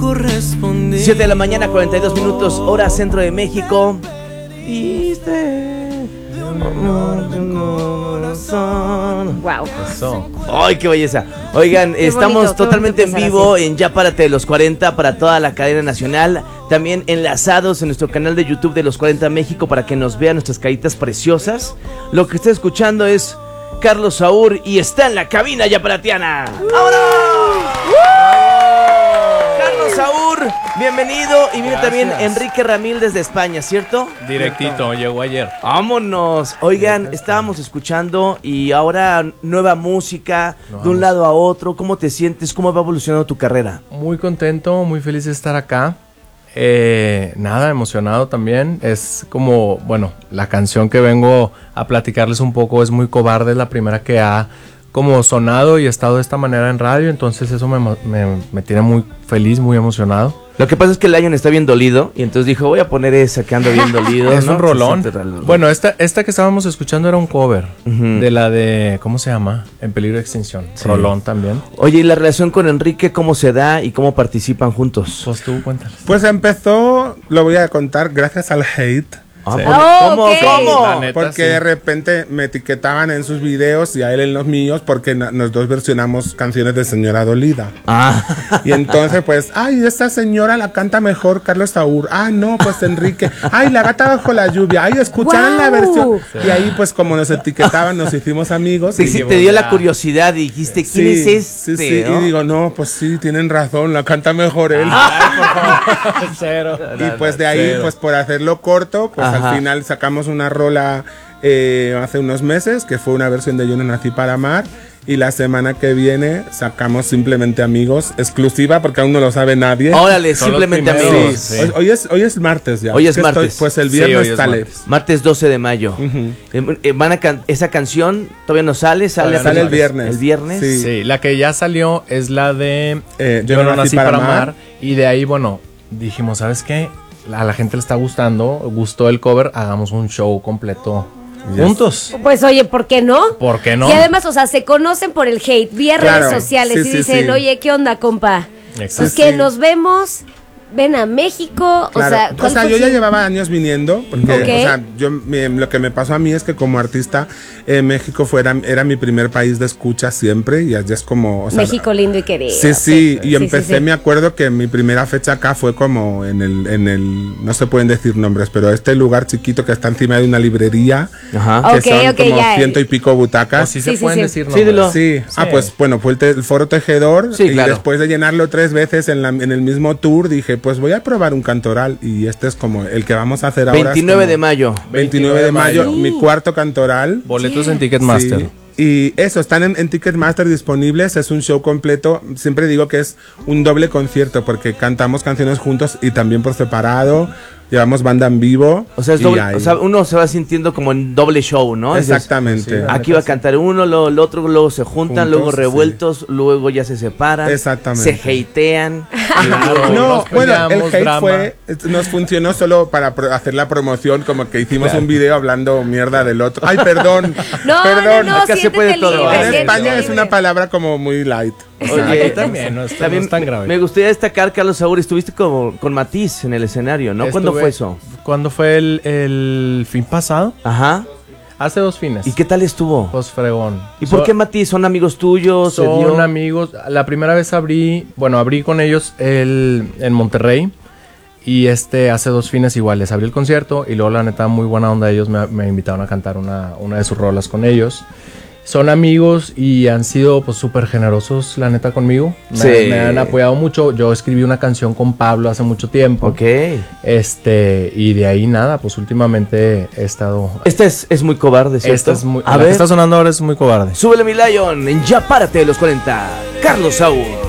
7 de la mañana, 42 minutos, hora centro de México. Wow. ¡Ay, qué belleza! Oigan, estamos totalmente en vivo en Ya Párate de los 40 para toda la cadena nacional. También enlazados en nuestro canal de YouTube de los 40 México para que nos vean nuestras caritas preciosas. Lo que está escuchando es Carlos Saúl y está en la cabina yaparatiana. ¡Vámonos! Carlos Saúl, bienvenido. Y viene también Enrique Ramil desde España, ¿cierto? Directito, llegó ayer. Vámonos. Oigan, estábamos escuchando y ahora nueva música, de un lado a otro. ¿Cómo te sientes? ¿Cómo va evolucionando tu carrera? Muy contento, muy feliz de estar acá. Nada, emocionado también. Es como, bueno, la canción que vengo a platicarles un poco es Muy Cobarde, es la primera que ha como sonado y estado de esta manera en radio, entonces eso me tiene muy feliz, muy emocionado. Lo que pasa es que Lion está bien dolido y entonces dijo, voy a poner esa que ando bien dolido. Es un rolón. Bueno, esta que estábamos escuchando era un cover de la de, ¿cómo se llama? En Peligro de Extinción. Sí. Rolón también. Oye, ¿y la relación con Enrique cómo se da y cómo participan juntos? Pues tú cuéntales. Pues empezó, lo voy a contar, gracias al hate. Sí. ¿Cómo? Okay. ¿Cómo? Neta, Porque de repente me etiquetaban en sus videos y a él en los míos porque los dos versionamos canciones de Señora Dolida. Y entonces pues, ay, esta señora la canta mejor Carlos Saúl. Ah, no, pues Enrique. Ay, La Gata Bajo la Lluvia. Ay, escucharon la versión. Sí. Y ahí pues como nos etiquetaban nos hicimos amigos. Sí, sí, te dio la curiosidad y dijiste, ¿quién es este? Sí, ¿no? Y digo, no, pues sí, tienen razón, la canta mejor él. Ay, por favor. Cero. Y pues de ahí, pues por hacerlo corto, pues al final sacamos una rola hace unos meses, que fue una versión de Yo no nací para amar. Y la semana que viene sacamos Simplemente Amigos, exclusiva porque aún no lo sabe nadie. Órale, Simplemente Amigos. Sí. Hoy es martes ya. Hoy es martes. Pues el viernes sale. Martes 12 de mayo. Esa canción todavía no sale, sale el viernes. ¿El viernes? Sí, la que ya salió es la de Yo no nací para amar. Y de ahí, bueno, dijimos, ¿sabes qué? A la gente le está gustó el cover, hagamos un show completo juntos. Pues oye, ¿por qué no? ¿Por qué no? Y además, o sea, se conocen por el hate, vía redes sociales y dicen, oye, ¿qué onda, compa? Pues que nos vemos, ven a México, claro. O sea, yo ya llevaba años viniendo, porque, o sea, lo que me pasó a mí es que como artista, México era mi primer país de escucha siempre, y allá es como, o sea, México lindo y querido. Sí, y empecé, me acuerdo que mi primera fecha acá fue como en el, no se pueden decir nombres, pero este lugar chiquito que está encima de una librería, que son como 100 y pico butacas. Sí, se pueden decir nombres. Sí. Pues bueno, fue el Foro Tejedor, y después de llenarlo 3 veces en el mismo tour, dije, pues voy a probar un cantoral, y este es como el que vamos a hacer ahora. 29 de mayo. 29 de mayo, mi cuarto cantoral. Boletos en Ticketmaster. Sí. Y eso, están en Ticketmaster disponibles, es un show completo. Siempre digo que es un doble concierto porque cantamos canciones juntos y también por separado. Llevamos banda en vivo. O sea, uno se va sintiendo como en doble show, ¿no? Exactamente. Aquí va a cantar uno, el otro, luego se juntan, luego revueltos, luego ya se separan. Exactamente. Se hatean. No, bueno, el hate nos funcionó solo para hacer la promoción, como que hicimos un video hablando mierda del otro. Ay, perdón. Perdón. Acá se puede todo. En España es una palabra como muy light. Oye, también no es tan grave. Me gustaría destacar, Carlos Saúl, estuviste con Matiz en el escenario, ¿no? ¿Cuándo fue eso? ¿Cuándo fue el fin pasado? Ajá. Hace 2 fines. ¿Y qué tal estuvo? Pues fregón. ¿Y por qué Matiz? ¿Son amigos tuyos? Son amigos. La primera vez abrí con ellos en Monterrey. Y hace 2 fines igual les abrí el concierto. Y luego la neta muy buena onda, ellos me invitaron a cantar una de sus rolas con ellos. Son amigos y han sido pues súper generosos, la neta, conmigo. Me han apoyado mucho. Yo escribí una canción con Pablo hace mucho tiempo. Ok. Y de ahí nada, pues últimamente he estado... Esta es Muy Cobarde, ¿cierto? La que está sonando ahora es Muy Cobarde. Súbele, mi Lion, en Ya Párate de los 40. Carlos Saúl.